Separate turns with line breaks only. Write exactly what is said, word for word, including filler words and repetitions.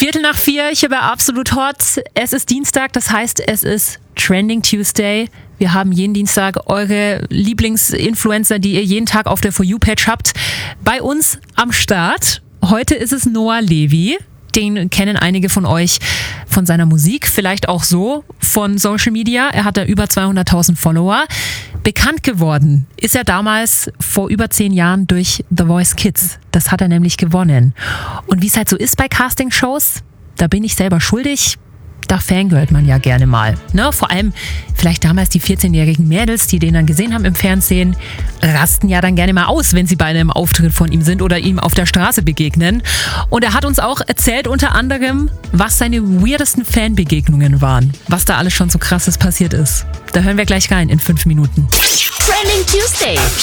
Viertel nach vier, hier bei Absolut Hot. Es ist Dienstag, das heißt, es ist Trending Tuesday. Wir haben jeden Dienstag eure Lieblingsinfluencer, die ihr jeden Tag auf der For You-Page habt, bei uns am Start. Heute ist es Noah Levy. Den kennen einige von euch von seiner Musik, vielleicht auch so von Social Media. Er hat da über zweihunderttausend Follower. Bekannt geworden ist er damals vor über zehn Jahren durch The Voice Kids. Das hat er nämlich gewonnen. Und wie es halt so ist bei Castingshows, da bin ich selber schuldig. Da fangirlt man ja gerne mal. Ne? Vor allem vielleicht damals die vierzehnjährigen Mädels, die den dann gesehen haben im Fernsehen, rasten ja dann gerne mal aus, wenn sie bei einem Auftritt von ihm sind oder ihm auf der Straße begegnen. Und er hat uns auch erzählt unter anderem, was seine weirdesten Fanbegegnungen waren. Was da alles schon so krasses passiert ist. Da hören wir gleich rein in fünf Minuten.
Trending Tuesday.